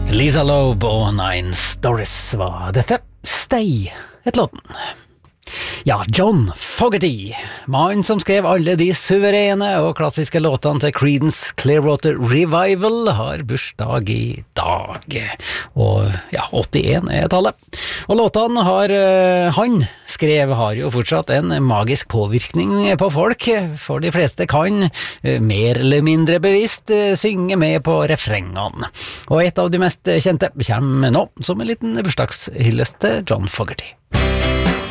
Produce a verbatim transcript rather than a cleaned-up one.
Lisa Loeb og Nine Stories var dette. Stay het låten. Ja, John Fogerty, mannen som skrev alle de suverene og klassiske låtene til Creedence Clearwater Revival, har bursdag i dag. Og ja, åttien er tallet. Og låtene har, han skrev har jo fortsatt en magisk påvirkning på folk, for de fleste kan, mer eller mindre bevisst, synge med på refrengene. Og et av de mest kjente kommer nå, som en liten bursdagshyllest til John Fogerty.